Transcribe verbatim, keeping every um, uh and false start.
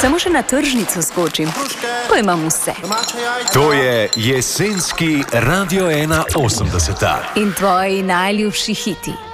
Samo še na tržnico skočim, ko imam vse. To je jesenski Radio ena osemdeset. In tvoji najljubši hiti.